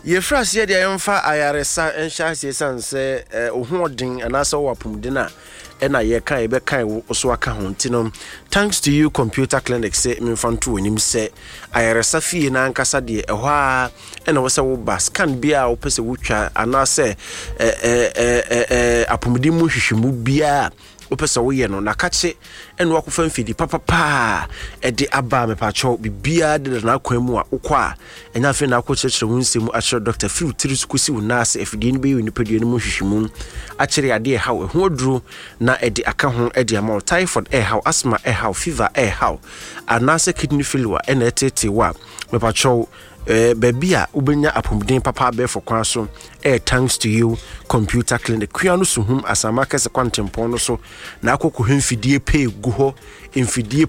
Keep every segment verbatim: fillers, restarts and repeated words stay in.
Ye phrase ye dia yemfa ayaresa enhya sesan se ohodin anasa wo apumdina ena ye kan ye be kan wo so aka ho ntinom. Thanks to you computer clinic say memfanto onim se ayaresa fie na ankasa de ehwa a ena wo se wo ba scan bia wo pese wo twa anase eh eh eh apumdi mu hwehwemu bia opesa wo ye no na kache eno wakofa mfidi papa pa e de aba me pa cho bibia de na kwan mu a ukwa enya fe na akokyerere wo nsemu a chere Doctor Phil Tirisukusi wo nase afidi ni be yi nipadua ni mu hwehwemu a chere ade e haw ho duru na e de aka ho e de ama typhoid e haw asthma e haw fever e haw anase kidney failure e na etete wa me pa cho Eh, babia ubenya apumden papa be for kwan so eh thanks to you computer clinic kua no suhum asama kese kwantempon no so na akoko hemfidie pay gu ho emfidie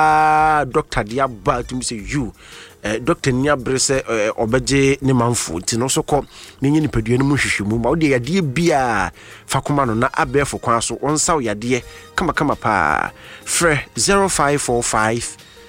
pa doctor dia ba to say you eh doctor nia brese eh, obeje ne manfo ti no so ko ne nyi nipadua no mu hwehwemu ma ode yade bia fakoma no na abe for kwan so onsaw yade kama kama pa fre zero five four five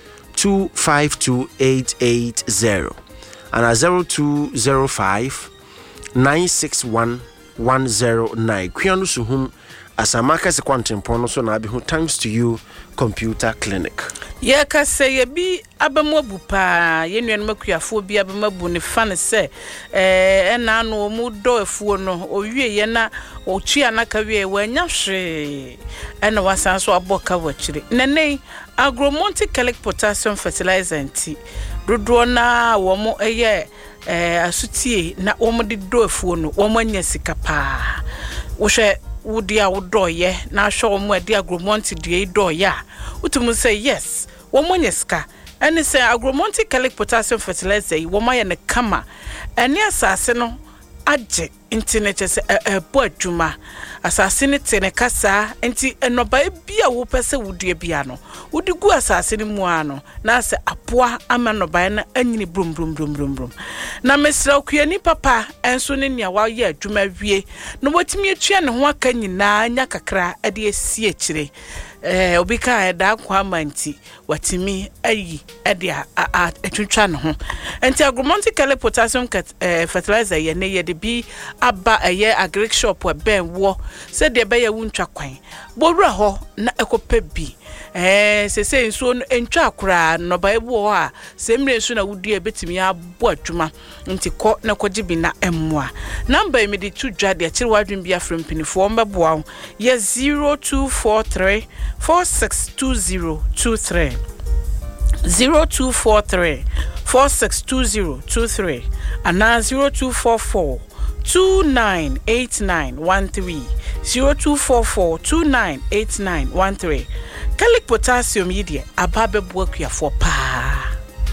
two five two eight eight zero and a zero two zero five nine six one one zero nine. Kwianu suhum asamaka se kwantempon so na abi ho thanks to you computer clinic. Ye ka se ye bi abamobu pa ye nuanu makuafo bi abamabu ne fa ne se eh na no mu do afuo no owie ye na otwi anaka wie wanya hwe ena wasan so aboka wachire nene Agromonti Calic potassium fertilizer nti dodo na wo mo eye eh asutie na wo mo de do afuo no wo mo anya sika pa wo hwe wo dia wo do ye na hwe wo mo ade Agromonti de do ya utum say yes wo mo anya sika ene say Agromonti Calic potassium fertilizer wo ma ye ne kama ene asase no age internet se e bo adwuma asase ne tene kasa enti enoba bia wo pese wudue bia no wudigu asase ne mu ano na se apoa ama noba na anyini brum brum brum brum brum na mesra kuani papa enso ne nia wa ye adwuma wie no wotimi atua ne ho aka nyina anya kakra ade asie akire eh obika eda kwa manti watimi ayi ade atwetwa ne ho enti Agromonti Calic potassium fertilizer ye ne ye de bi aba eye agric shop we ben wo se de be ye wuntwa kwan bowura ho na ekopa bi eh se se nso entwa akura no ba ebu ho a se mre nso na wudi ebetimi abo adwuma nti ko na koji bi na emmoa number me de tu dwa de akire wadwin bi afrem pinifo mbeboa ye zero two four three four six two zero two three zero two four three four six two zero two three and now zero two four four two nine eight nine one three zero two four four two nine eight nine one three. Calic potassium yidie ababe buakua for pa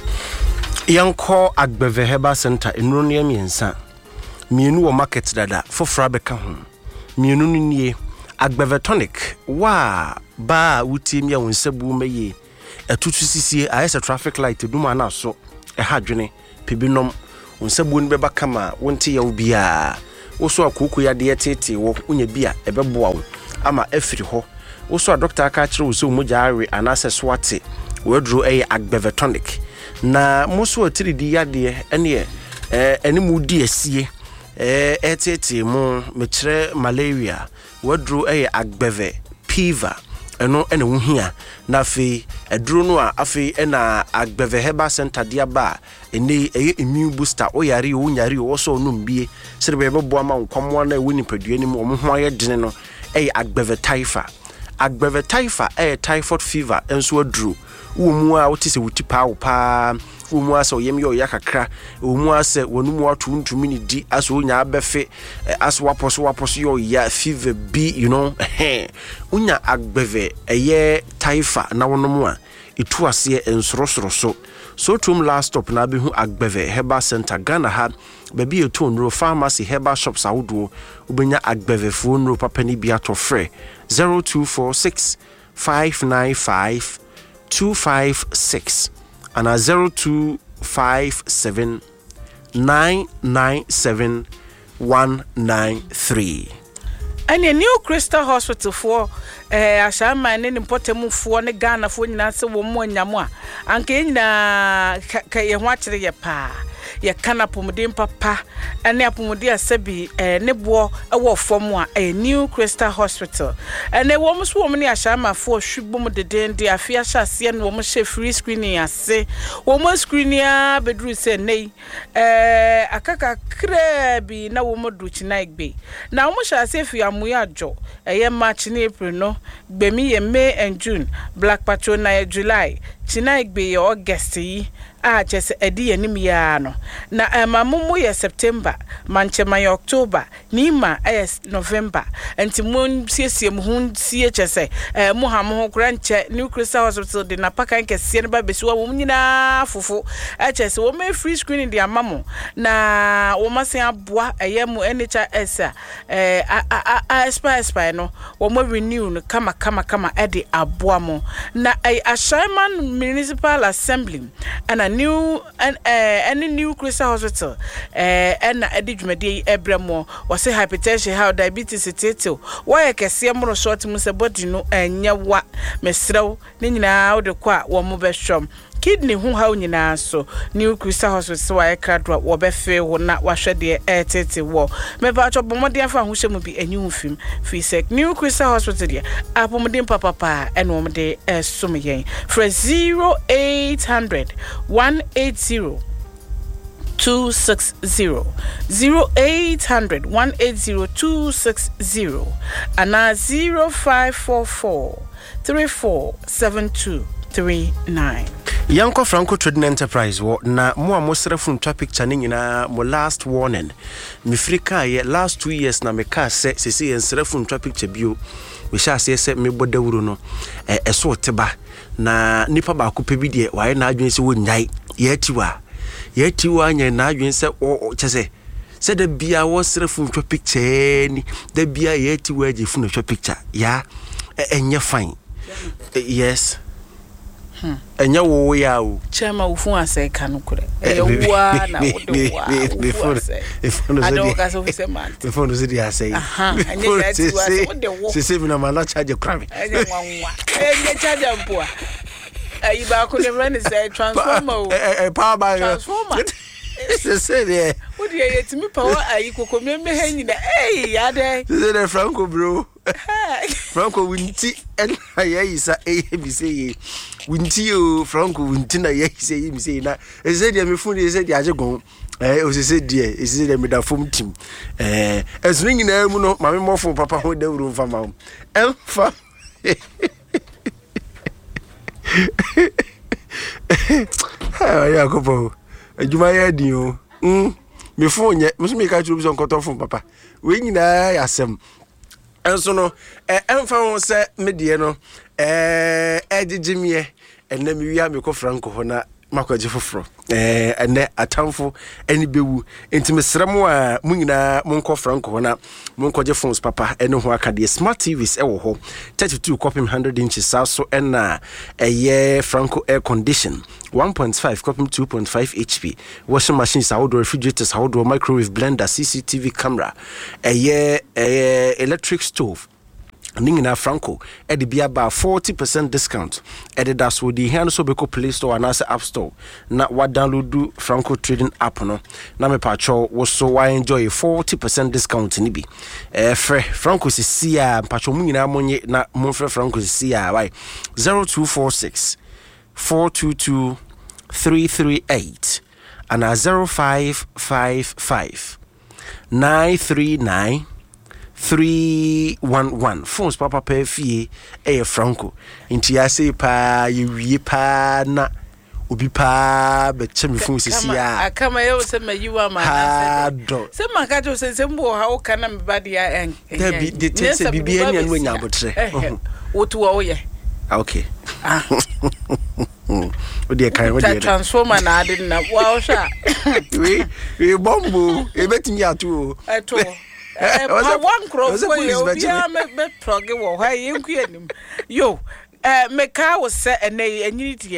yanko Agbeve Herbal Center enuro ne miensa mienu wo market dada fofra beka ho mienu nie Agbeve tonic wa ba wutim ya wonsabu meye atutu sisie ayesa traffic light duma na so e hadwene pebinom wonsabu ni beba kama wonte ya ubia woso akoko ya de tete wo unya bia ebeboa wo ama afiri ho woso doctor aka kire wo so moja awe anase swate wedro eye Agbeve tonic na moso atiridi ya de ene eh enimu di asie eh etete mu mekire malaria wedro eye Agbeve fever eno ene wo hia na fe eduro no a afi ena Agbeve Herbal Center dia ba ene eye immune booster o yare o nyare o so no mbie serebe bebo ama nkwamwa na ewu nipadua ni mu ho aye dene no eye Agbeve typha Agbeve typha eye typhoid fever enso aduro wo mu a wotise wutipa wo pa wo mu asa oyem yo yakakra wo mu asa wonu mu atu ntumi ni di aso nya abefe aso waposo waposo yo ya fever b you know unya Agbeve eye typha na wono mu a itu ase ensorosoro so so tum last stop na be hu Agbeve Herbal Center Ghana ha baby eto nro pharmacy herbal shops awodo ubenya Agbeve fo nro papa ni bia to frɛ zero two four six five nine five two five six and a zero two five seven nine nine seven one nine three. And a New Crystal Hospital for eh ashama ne impotemu fo ne Ghana fo nyina se wo mo nyamo anka nyina ka ye ho akire ye pa ye kana pomodin papa ene apomodi asabi eh ne bo e wo fom a eh New Crystal Hospital ene wo mo so wo ne ahama fo hwibom deden de afia hyase no wo mo hye free screening ase wo mo screening a bedru se nei eh akaka kra bi na wo mo du china igbe na wo mo hyase fi amoya adwo eye March ne April no gbemi ye May and June Black Patrol na July china igbe ye August yi a chese edi anim ya no na amamumu ye September manchema ye October ni ma es November enti mon siesie mu hun sie chese eh mu ha mu kura nche New Crystal Hospital de na paka nke sie ne ba besi wa mu nyina fufu a chese wo me free screening de amamu na wo masen aboa eye mu N H S eh a a expire expire no wo mo renew no kama kama kama e de aboa mo na ai Ashaiman Municipal Assembly and new and uh, any New Crystal Hospital eh and edi dwumade ebremo was say hypertension how diabetes teteto why kese mo short mu se body no enya wa mesrew ne nyina wo de kwa wo mo behwom kidney hu ha nyina so New Crystal Hospital wa ekradwa wo befe wo na wahwe de etete wo me ba cho bomode afa hu hyemu bi enyu fim fi sek New Crystal Hospital de apomode papa pa ene wo de esum yen for zero eight hundred one eight zero two six zero zero eight hundred one eight zero two six zero and zero five four four three four seven two three nine. Yanko Franco Trading Enterprise wo na mo a mo srefun twa picture ni nyina mo last warning mi frika ye last two years na me ka se sese yen srefun twa picture bio we sha se se me bodawuro no eh eso teba na nipa ba ko pebi de waye na adwen se wo nyai ye tiwa ye tiwa nya na adwen se o chese se da bia wo srefun twa picture ni da bia ye tiwa je fun twa picture ya enye fine yes. Hmm. Enya wo ya o chema ufun ase kanukure e wa na wodo wa before before I don't gas office man before no see say aha enya ti wa so de wo se se na ma charge crave enya wanwa enya charge ampo ayi ba ko le run say transformer eh power by transformer se se de wo de yetimi power ayi kokko me me ha nyina eh ya de se de Franco bro Franco winti and I say A B C winti o Franco winti na ye say me say na e say dia me fun e say dia ajegon eh o say dia e say dia me da fom tim eh esu nyina mu no ma me mofo papa ho da wuru mfa ma emfa ha ya ko po adwuma ya di o mm me fun nye me so me ka churu so nkoto fun papa we nyina ya asem enso no eh emfa ho se medie no eh ejijimie enne mi wia me ko Franco ho na makwaje foforo eh enne atamfo eni bewu enti mesrem a munyina monko Franco ho na monkoje phones papa ene ho akade smart T Vs e wo ho thirty-two copy one hundred inches also ena eye Franco air condition one point five copy two point five H P washing machines outdoor refrigerators outdoor microwave blender C C T V camera eye eye electric stove Ningina Franco edi bia ba forty percent discount edi das wo di hand so be ko Play Store and App Store na wa download do Franco Trading app no na me pa cho wo so wa enjoy forty percent discount ni bi eh fre Franco si sia pa cho mu nyina monye na mo fre Franco si sia why zero two four six four two two three three eight and zero five five five nine three nine three one one phones papa pay fee eh Franco inti ya say pa ye wie pa na obi pa be chemi phone sisi ya akama ye se ma yiwa ma na se ma ka jo se se mbo ha o kana me ba dia en da bi de te se bibia nya no nya botre wotu wo ye okay ah o de kai o de transformer na ade na wa o sha we we bombo e betimi atu eto eh one crop for you bia me me proge wo ha yenku anim yo eh me ka wo se ene anyini die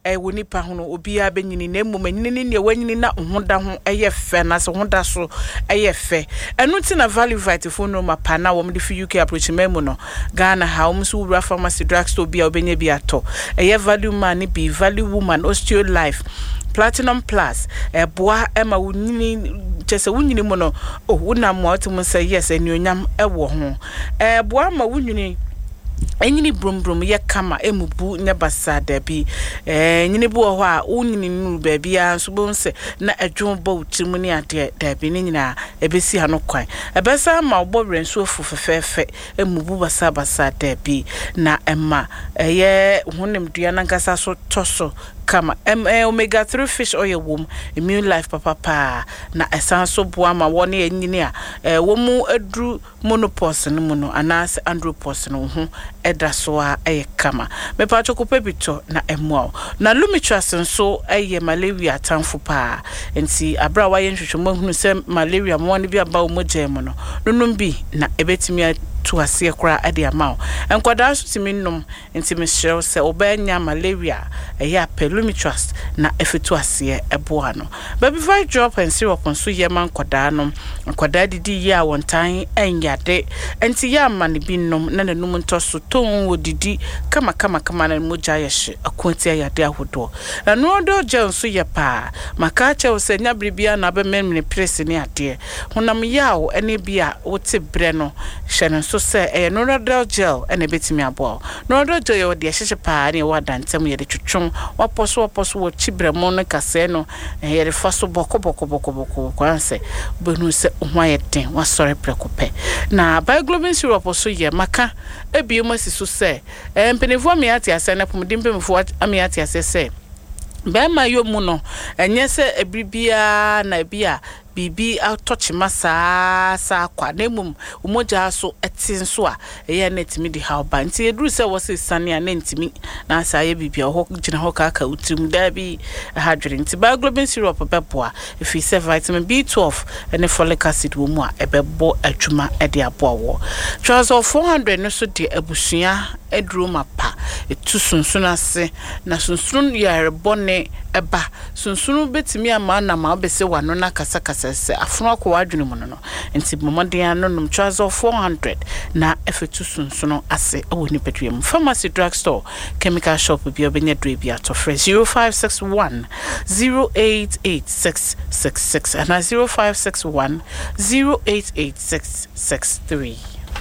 e woni pa ho no obi a benyini na mmom anyini ne wanyini na hoda ho eye fe na se hoda so eye fe enu ti na Value Vite phone no mapa na wo mde fi U K approach memu no Ghana ha wo so wura pharmacy drugstore bi a obenya bi ato eye Value Man bi Value Woman Osteo Life Platinum Plus e boa e ma wonyini chese wonyini mo no oh wona mo atum say yes enuonyam e wo ho e boa ma wonyini enyini brum brum ye kama emubu ne basada bi eh nyini bu ho a unyini nu ba bia so bon se na adwon ba utimu ne ade da bi ne nyina ebesi ha no kwan ebesa ma obo renso fufefefe emubu basa basada bi na emma eye honem dua na nkasa so toso kama em omega three fish oil wom Immune Life papa pa na esanso boa ma woni enyini a eh wo mu adru monopause no mu no anase andropause no ho eda so a eye kama me pa chokope bito na emu na lumitras nso eye malaria tanfo pa enti abra wa ye nhwehwemo hunu se malaria mo ne bi aba mo gem no nunum bi na ebetimi to asie kra ade amaw enkwada so timi nnum enti me hyew se obanya malaria eya pelumitras na efetu asie eboa no baby five drop and syrup nso ye man kwada no kwada didi ye a wontan enyade enti ya ma ne bi nnum na nanum ntoso ton wodidi kama kama kama na moja yehye akonti ayade ahodo na no do je nso ye pa maka che wo se nya bribia na be memne press ne ade honam yawo ene bia wote bre no hye so say e Noradel gel ene betimi abo Noradel gel yo de hyehye pa ne wada ntem ye de twetwon waposo waposo wo chibremo no kase no ye de faso boko boko boko boko kwanse benu se hwa den wasore prekope na bioglobin syrup so ye maka ebiemo siso se e mpenevo me ati ase na pomdimpe mfo ame ati ase se be ma yo mu no enye se ebribia na bia bibi atochi masa sa kwa nemum umoja so etin so a eya netimi di hawba nti eduru se wose sane a netimi na sa ye bibi ho gina ho ka ka utim da bi hadwere nti bioglobin syrup beboa efi se vitamin B twelve ene folic acid wo mu a ebebo adwuma e de aboa wo trouser four hundred no so de abusua eduru mapa etu sunsun ase na sunsun yare bone eba sunsun betimi ama na ma obese wano na kasa kasa se afro ko wadwene mu no enti momodea no num trouser four hundred na efetu sunsun ase ewo ni petuem pharmacy drugstore chemical shop bi obenya dre bi ato frɛ zero five six one zero eight eight six six six and zero five six one zero eight eight six six three.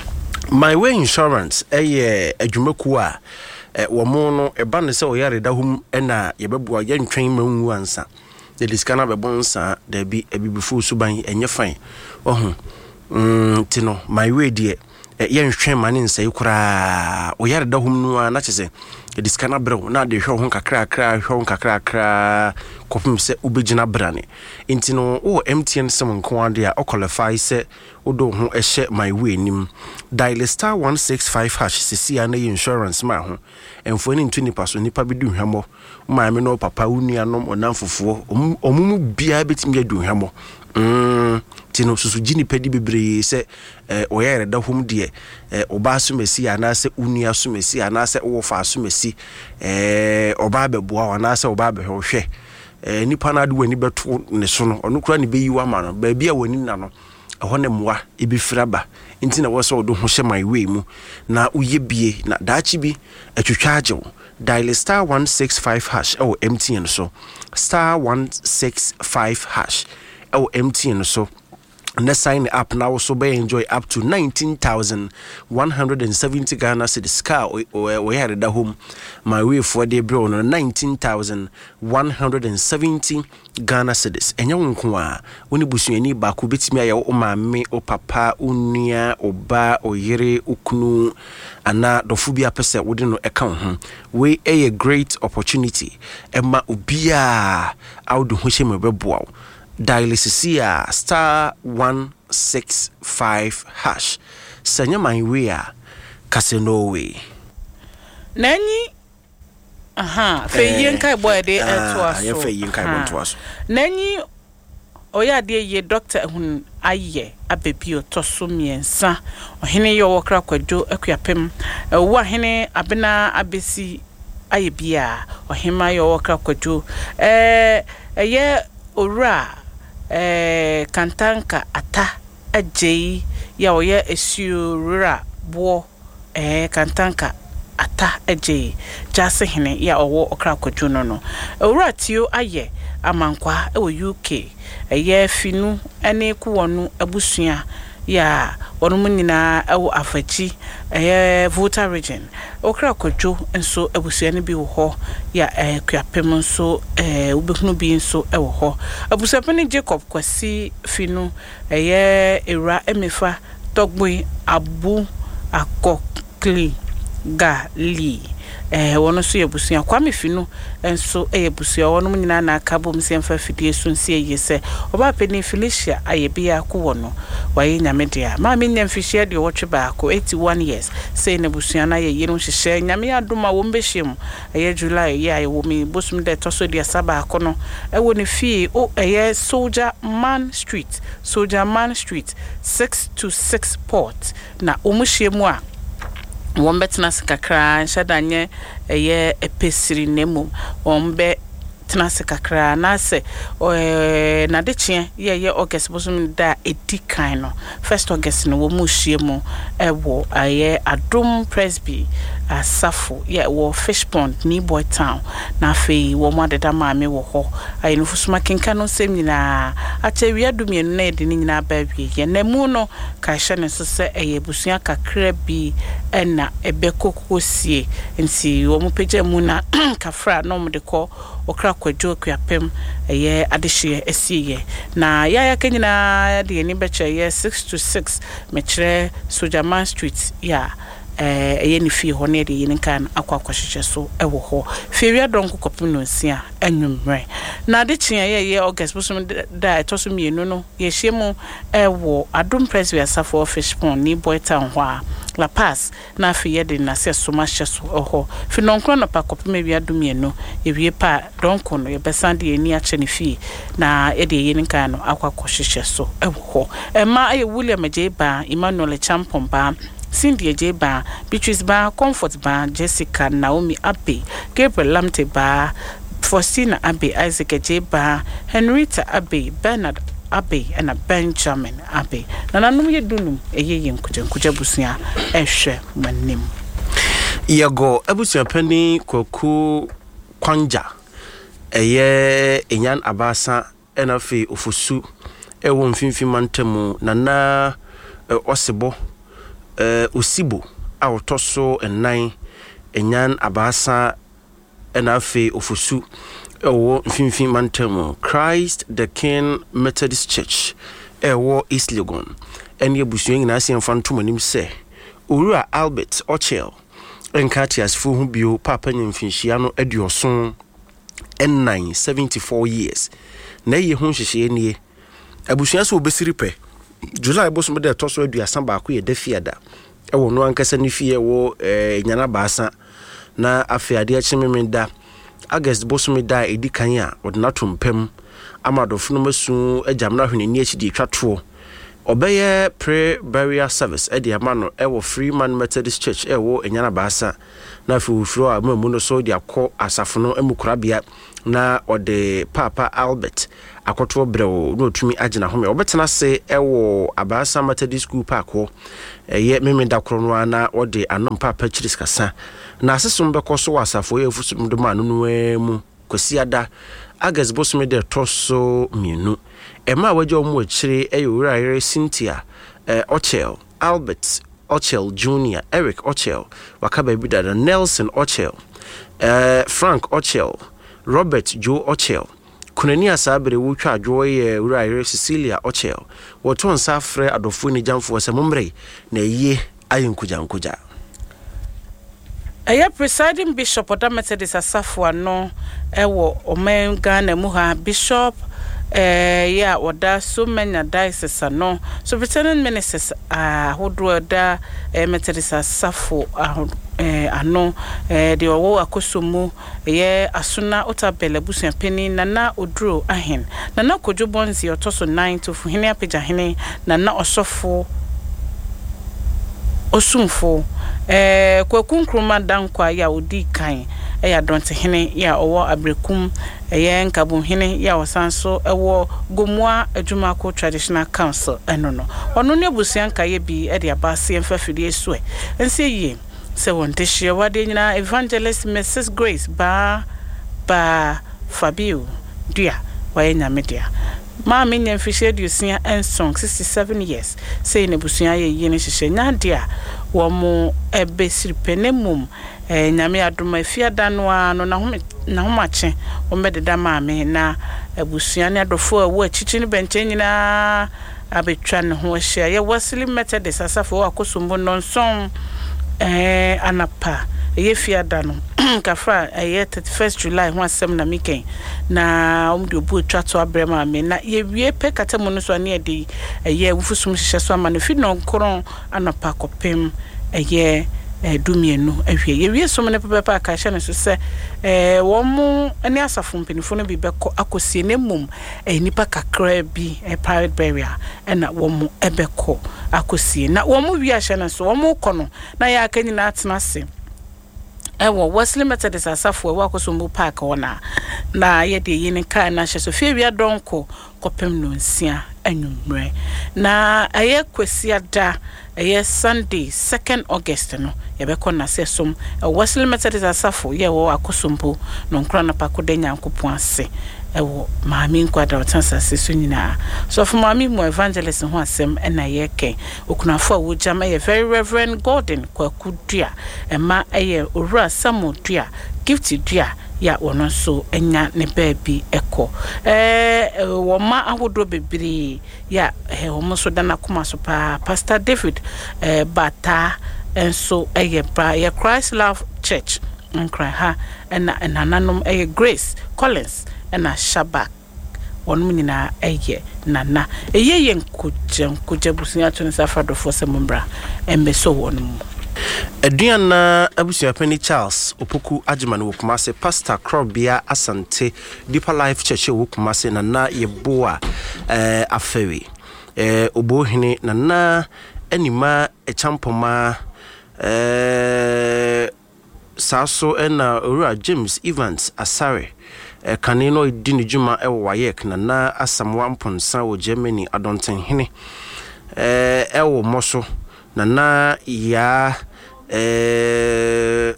My Way Insurance eye adwumaku a wo mo no eba ne se oyare da hum na yebebua ye ntwen manwu ansa the diskana be bonsa da bi ebibifu suban enye fan ohun mm tino My Way de ye ntwen mane nsa ikura oyare da hum no na chese the diskana brew na de hwe ho kakra kakra hwe ho kakra kakra kopim se ubegina brane intino o M T N sem nko ade a qualify se odo ho ehye My Way nim dial star one six five hash sisi ana insurance ma ho emfo ni ntuni paso nipa bi du hwemo ma me no papa unuanom onamfofo omumu bia betimi adu hwemo mm tino susu gini pedi bebre se eh oyere da hom de eh oba sumesi ana se unua sumesi ana se wofa sumesi eh oba beboa ana se oba behwe eh nipa na de wani beto ne so no ono kura ne beyiwa ma no ba bia wani na no ehɔ ne moa ebifraba nti na wo so do ho hye My Way mu na uye bie na daachi bi atwetwa agyew dial star one six five hash oh M T N so star one six five hash oh M T N so na sign up now so be enjoy up to nineteen thousand one hundred seventy Ghana cedis car we had at home My Way for the bro no nineteen thousand one hundred seventy Ghana cedis enya wonko a woni busuani ba ko betimi aye o maame o papa unia oba oyere okunu ana dofu bia pese wode no eka ho we a great opportunity ema obia awdo ho hye mebeboa dial sisia star one six five hash sanya My Way a Casino Way nanyi aha fe yen kai boy de eto aso ya fe yen kai boy to aso nanyi oya de ye doctor hun aye abebi otoso miensa ohene ye wokra kwado akuapem wo ahene abena abesi aye bia ohema ye okra kwadwo eh eye owura eh kantanka ata agye ya oye esiura bo eh kantanka ata agye jase hene ya owo okra kwadwo no no owura tio aye amankwa e wo U K eye finu ene kuwonu abusua ya wonu nyina e wo afachi eye Volta region okra kwadwo nso abusua ne bi wo ho ya eh kuapem nso eh ubehunu bi nso e wo ho abusua pe ne Jacob Kwasi finu eye era emefa togboi abu akokli gali eh wono so yebusua kwame finu enso eyebusua wono nyina na akabo msemfa fidie so nsie yese oba peni Felicia ayebia ko wono waye nyamedea ma me nyamfishia de wotwe baako eighty-one years say ne busua na ye yenu hyehyɛ nyame adoma wo mbehiem eye July ye aye wo mi bosum de toso de saba akono ewo ne fie o eye Soldier Man Street Soldier Man Street six to six Port na omuhyiemu a wombetna sikakra nshadanye eye epesiri nemu wombe tena sikakra na se eh na de chie ye ye August bosum da edikan no first August no wo mu hyiemu ewo aye Adom Presby asafo ye wo Fish Pond ni Boy Town na fe wo mo adeda maame wo ho aye no fusuma kenka no sem nyina ache wi adumie no na edi ni nyina ba wi ye na mu no ka hye ne so se eye busua kakra bi ena ebekokosie nti wo mo pagya mu na kafra no mo de ko okra kwadwo kuapem eye adehye esiye na ya ya kenyina de ni beche ye six to six mechre Soldier Man Street ya eh eye ni fie ho ne de yin kan akwa kwahyeche so ewo ho fie donko kopem no nsia anwumre na de chia ye ye August bosum da etoso mienu no ye hyiemu ewo Adom Presby asafo Fish Pond ni Boy Town ho a La Paz na fie de na se so ma hye so oho fi nonkro no pa kopem wi adomienu ye wie pa donko no ye besande ye ni ache ne fie na e de yin kan no akwa kwahyeche so ewo ho ema aye William Ejeba Emmanuel Champon ba Cindy Ejeba Beatrice ba Comfort ba Jessica Naomi Abe Gabriel Lamte ba Faustina Abe Isaac Ejeba Henrietta Abe Bernard Abe and Benjamin Abe na nanum ye dunum eye ye nkuje nkuje busua ehwe manim yego abusua pani kwaku kwanja eye enyan abasa enafe ofusu ewo mfimfim mantamu nana osebo eh osibo awtoso enan enyan abasa enafe ofusu ewo mfimfim mantamu Christ the King Methodist Church ewo East Legon ene abusua nyina asiemfa ntomanim se Owura Albert Ochel enkatias fu hu bio papa nyamfinhia no aduoson en nine seventy-four years na ye hu hyehyɛ nie abusua so obesiri pɛ July bosom de toso aduasa baako ye dafiada ewo no ankasa ne fie wo eh, nyana baasa na afiade a chememenda August bosom da edikan a odnato mpem amadofo no masu agyamna hwene ni akidi twato obeye prayer burial service e de amano ewo Freeman Methodist Church ewo enyana baasa na fufuro a mamu no so de akọ asafo no emukurabia na ode Papa Albert akoto brewo no tumi agina home obetena se ewo Abasa Methodist School park ho eye memenda kro no na ode anom Papa Chiris kasa na asesum bekoso wasafo ye fusum do ma no mu kwasiada August bosom de toso mienu ema wajo mu akire eyowura ere Cynthia eh, Ochel Albert Ochel Junior Eric Ochel wakaba bidada Nelson Ochel eh, Frank Ochel Robert Joe Ochel kunani asabere wutwa adwoye wura ere Cecilia Ochel woton safre adofo ni jamfo se momre na ye ayinkuja nkuja Aya presiding bishop of Methodist asafo ano ewo omen Ghana mu ha bishop eh ya oda so many diocese ano so pretending ministers ah hodo da eh, Methodist asafo eh ano eh de wo akosomu ye asuna otabele busuan pani nana oduro ahen nana kojo bonzi otoso nine to fuhene apagya hene nana osofo osumfo eh Kwaku Nkrumah dankwa ya odi kan eya donte hene ya owo abrekum eye nkabun hene ya osanso ewo gomua adwumako traditional council eno no ono ne busuan kaye bi e de abase emfafiri so e ense yi se wonte hye wade nyina evangelist Missus Grace ba ba Fabio dia waye nyamedia ma me nya mfihye dusia ensong sixty-seven years say ne busuan ye yi ne hye nya dia wo mo ebesiri penemum eh nyame adoma afiada no ano na home na homache wo mededa ma me na abusuan ne adofo awo achichi ne benche nyina abetwa ne ho ahia ye Wesley Methodist asafo akosombo nonson eh anapa ye fiada no kafra eh thirty-first July ho asem na miken na omde obu twa to abrema me na ye wie pe katamo no so ne de eh wufusum hihye so ama no fi no nkron anapa kopem eh dumienu ahwie ye wie so me pepepa aka hye ne so se eh wo mu ene asafo mpenifo no bi beko akosie ne mum eh nipa kakra bi eh private burial na wo mu ebeko akosie na wo mu wi ahye ne so wo mu kono na ya aka nyina atena se ewo Wesley Methodist asafo wa akosombo park wona na ye de yin kan na hye so fie wi adonko kopem no nsia anwumre na aye kwasia da aye Sunday second August no ye be kona sesom Wesley Methodist asafo ye wo akosombo no nkra na pakode nyankopon ase ewo maami nkwada otansa seso nyina so for maami mo evangelist ho asem na ye ken okunafo awo jama ye very reverend Gordon Kwaku dua ema eye owura Samuel dua gift dua ya wono so enya ne baabi eko eh wo ma ahodo bebiri ya eh wo so dana kuma so pa Pastor David eh bata enso eye bra ye Christ Love Church nkra ha na nananom eye Grace Collins na Shabak wonu nyina eye nana eye yen kujam kujabusunya to nsafa do for sembra embeso wonu Aduana abusuapani Charles Opoku Agyeman wo Kumase Pastor Krobia Asante Deeper Life Church wo Kumase nana yeboa eh afewi eh obohene nana anima echampoma eh saso ena Owura James Evans Asare eh kanino dini juma ewo wayek nana asamwa mponsa wo Germany adonten hene eh ewo moso nana ya eh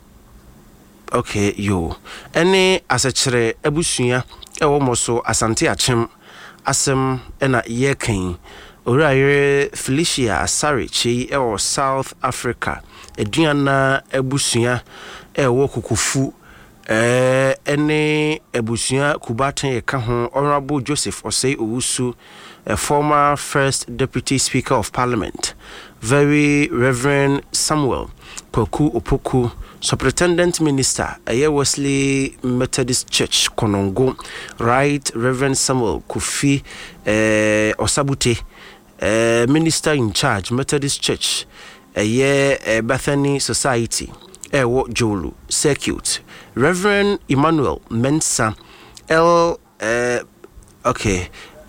okay yo ene asechere abusua ewo moso Asante Achem asem ena yekan Owura Felicia Asare chi ewo South Africa eduana abusua ewo kukufu eh ene abusua kubaten yeka ho Honorable Joseph Osei Owusu, a former first deputy speaker of parliament, very Reverend Samuel Kwaku Opoku, Superintendent Minister, Aye Wesley Methodist Church, Konongo, Right Reverend Samuel Kofi eh, Osabute, eh, Minister in charge, Methodist Church, Aye eh, Bethany Society, Ewo Jolu, Circuit, Reverend Emmanuel Mensa, L, eh, okay,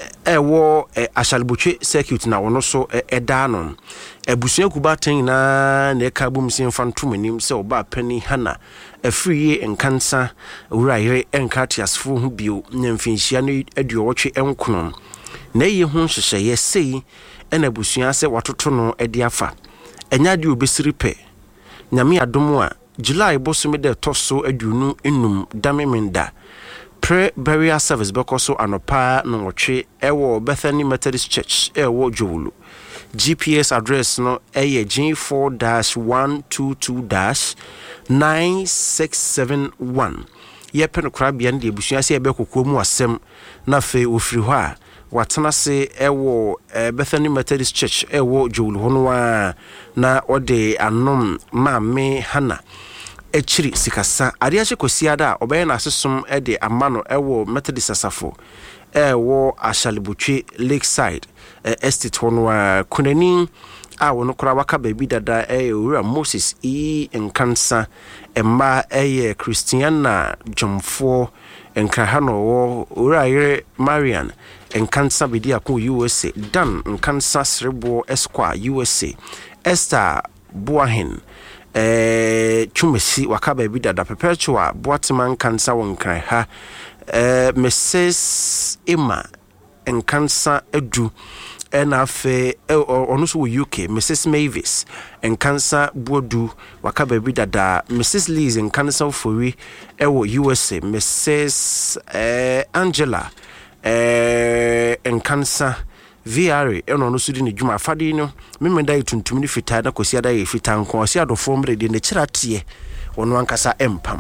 Ewo eh, Ashalbuche Circuit na wono so eh, edanon. Ebusua kubaten na ne kabum sin fantum nim se oba pani hana afriye enkansa wuraire enkatiasfo hu bio nyamfinhia no aduowotwe enkonom na ye hu hyehyɛ ye sei ena busua se watoto no edi afa enya de obesiri pe nyame adom a July bosume de toso aduonu enum damemenda pre burial service bekoso anopa no wotwe ewo Bethany Methodist Church ewo Jowulu. G P S address no eye G four dash one two two dash nine six seven one. Ye pen krabia ndi ebusua se ebekokwo mu asem na fe ofiri ho a watena se ewo e, Bethany Methodist Church ewo Jowulu hono wa na ode anom maame Hana echiri sikasa ariache kosiada obeye na asesom ede amano ewo Methodist asafo ewo Ashalibutwe Lakeside eh, estate hono wa kunani a wono kura waka baby dada eh Owura Moses e enkansa emma eh Christiana Jomfo enkahano wo Owura Marian enkansa bidi akon U S A Dan enkansa Srebo Esquire U S A Esther Boahin eh Chumesi waka ba bi dada perpetua Boatman kansa wonkran ha eh Missus Emma enkansa edu ena fe ono so U K Missus Mavis enkansa bodu waka ba bi dada Missus Liz enkansa fori ewo U S A Missus eh Angela eh enkansa V R eno no sudi ne dwuma afade no memenda yituntum ni fita na kosi ada ye fita nko osi adofo mre de ne kirate wono ankasa empam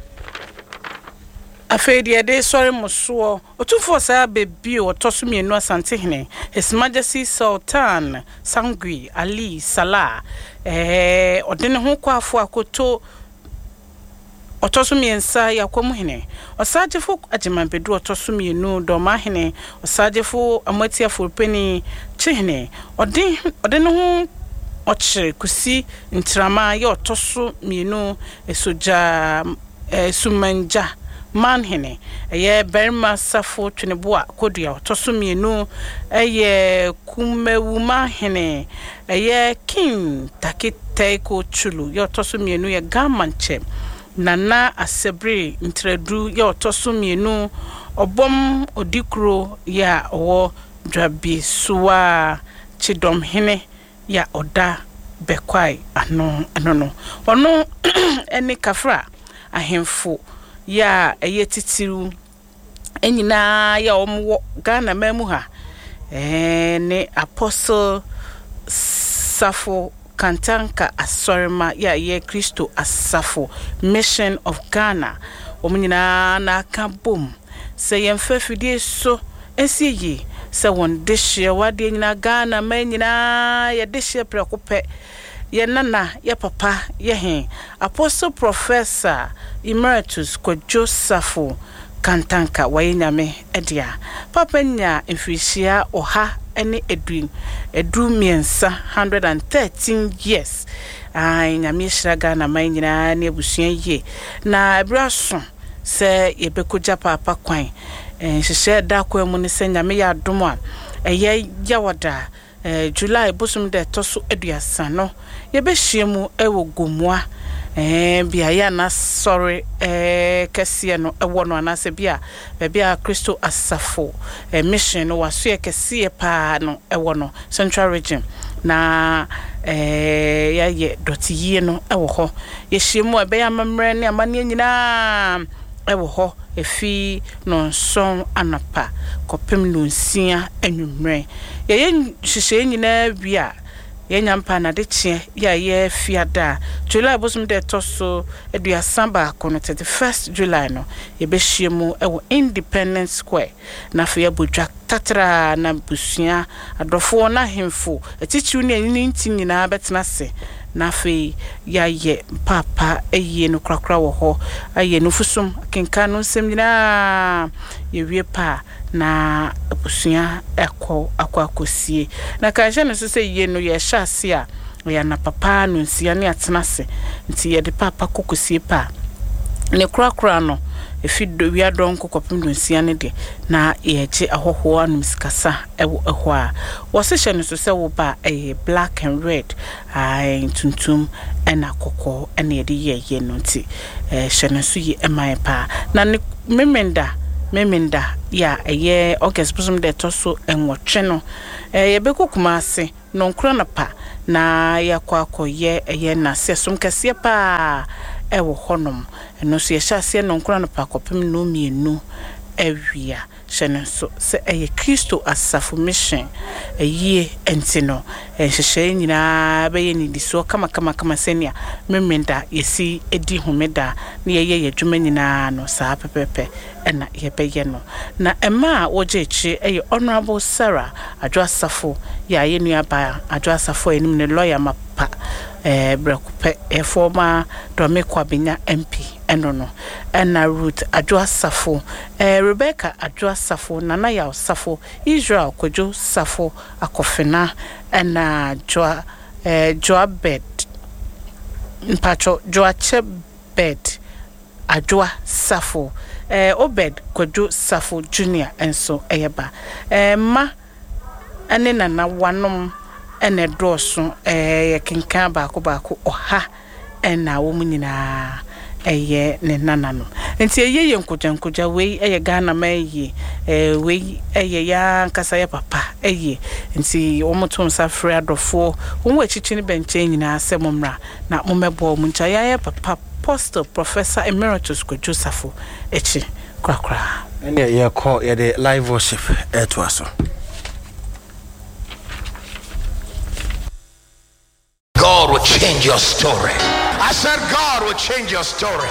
afedia de sorry muso otufo sa bebi otoso mienu asante hene His Majesty Sultan Sangui Ali Salah eh odene ho kwafo akoto otoso miensa yakomu hene osajefo agimambedu otoso mienu doma hene osajefo amatia forpeni chihene odin odene ho ochire kusi ntrama ya otoso mienu esoja esumanja man hene eye berma safo twineboa kodua otoso mienu eye kumewuma hene eye king takiteko chulu ya otoso mienu ya gamanche Nana Asebre Ntredu ya otoso mienu obom odikro ya owo dwabi suwa chidom hene ya oda bekwai ano ano no ono eni kafra ahemfo ya eye titiru enyina ya omwo Ghana memu ha eh ne Apostle Safo Kantanka Asorima ya ye Kristo Asafo Mission of Ghana omunyina na kabom se yemfafidie so esiyi se won dehye wade nyina Ghana manyina ye dehye prekope ye nana ye papa ye he Apostle Professor Emeritus Kwadwo Safo Kantanka waynyame edia papa nya mfirihia oha ene edwin edu miensa one hundred thirteen years ai nyame shiraga na manyina na ebusua ye na abraso se yebekoja papa kwan eh hyehyɛ da kwa mu ne se nyame ya adom a eye yawada eh July bosum de toso aduasa no yebehye mu ewo gomua eh bia ya na sorry eh kese no ewo no anase bia bia Kristo Asafo eh mission no waso ye kese pa no ewo no Central Region na eh ya ye dotiye no ewo ho ye hyiemu ebe ya mamre ne amane nyina ewo ho efi no nson anapa kopem no nsia anwumre ye ye hyehyɛ nyina bia yenya mpa na de chie ya ye fiada July bosum de toso eduasa ba kono thirty-first July no ye behye mu ewo Independence Square na fe abodwa tatra na busua adofo na hemfo atichiu ne ani nti nyina betena se na fe ya ye papa eye no krakra wo ho aye no fusum kenka no nsem nyina ye wie pa na busua ekọ akwa akosie na ka je no se ye no ye hyase a ya na papa no nsia ne atena se nti ye de papa kokosie pa ne krakra no efido wi adon kokopem no nsia ne de na ye gye ahoho anum sikasa ewo eho a wo se hye no so se wo ba eh black and red ai tuntum ena kokko ena ye de ye ye no nti eh hye no so yi emai pa na ne memenda memenda ya eye August bosum de toso enwotwe no eh ye be kokuma ase no nkro na pa na ya kwa akoye eye na sesum kase pa ewo honom eno so ye hyase no nkro na pa kopem no mienu awia hye so se eye Kristo Asafo Mission eye entino ehyehyɛ nyina be ye ni diso kama kama kama senia memenda yesi edi homeda na ye ye adwuma nyina no saa pepepe ena ye be ye no na ema woje echi eye Honorable Sarah Adwo Asafo ya ye nua ba Adwo Asafo enim ne lawyer mapa eh brekupe e former Domekwa Benya M P eno no ena Ruth Adwo Asafo eh Rebecca Adwo Asafo Nana ya Asafo Israel Kwadwo Safo Akofena ena Joa eh Joabed mpacho Joachebed Adwo Safo eh Obed Kwadwo Safo Junior enso eyeba eh ma ane nana wanom ene dɔɔso eh kenkan baako baako ɔha ena wo mu nyinaa eye ne nanano nti eye ye nkojankoja wei eye Ghana ma eye eh wei eye ya nkasa ya papa eye nti wo motom safre adofo wo wachichi ne benche nyinaa se momra na momebo mu ncha ya papa Apostle Professor Emeritus Joseph echi kra kra ene ye call ye the live worship eto aso. God will change your story. I said God will change your story.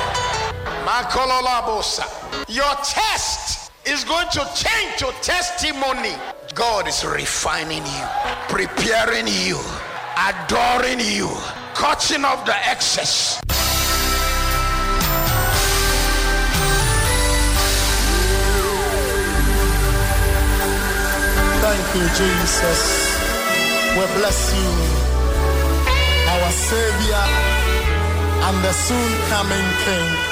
Your test is going to change to testimony. God is refining you, preparing you, adoring you, cutting off the excess. Thank you, Jesus. We bless you, our Savior and the soon coming King.